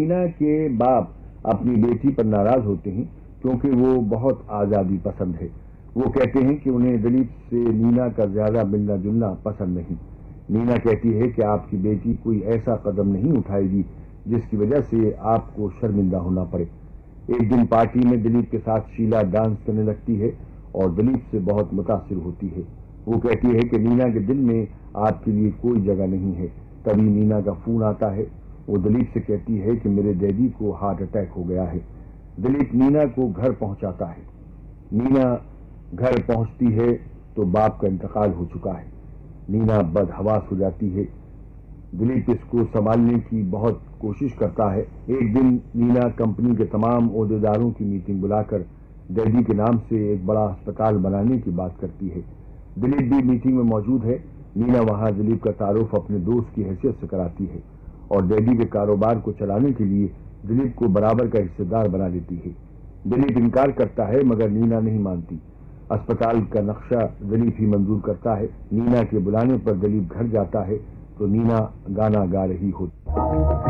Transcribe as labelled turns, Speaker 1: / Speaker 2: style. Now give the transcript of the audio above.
Speaker 1: नीना के बाप अपनी बेटी पर नाराज होते हैं क्योंकि वो बहुत आज़ादी पसंद है। वो कहते हैं कि उन्हें दिलीप से नीना का ज्यादा मिलना जुलना पसंद नहीं। नीना कहती है कि आपकी बेटी कोई ऐसा कदम नहीं उठाएगी जिसकी वजह से आपको शर्मिंदा होना पड़े। एक दिन पार्टी में दिलीप के साथ शीला डांस करने लगती है और दिलीप से बहुत मुतासिर होती है। वो कहती है कि नीना के दिल में आपके लिए कोई जगह नहीं है। तभी नीना का फोन आता है। वो दिलीप से कहती है कि मेरे डैडी को हार्ट अटैक हो गया है। दिलीप नीना को घर पहुंचाता है। नीना घर पहुंचती है तो बाप का इंतकाल हो चुका है। नीना बदहवास हो जाती है। दिलीप इसको संभालने की बहुत कोशिश करता है। एक दिन नीना कंपनी के तमाम ओहदेदारों की मीटिंग बुलाकर डैडी के नाम से एक बड़ा अस्पताल बनाने की बात करती है। दिलीप भी मीटिंग में मौजूद है। नीना वहां दिलीप का तारुफ अपने दोस्त की हैसियत से कराती है और डैडी के कारोबार को चलाने के लिए दिलीप को बराबर का हिस्सेदार बना देती है। दिलीप इनकार करता है मगर नीना नहीं मानती। अस्पताल का नक्शा दिलीप ही मंजूर करता है। नीना के बुलाने पर दिलीप घर जाता है तो नीना गाना गा रही होती है।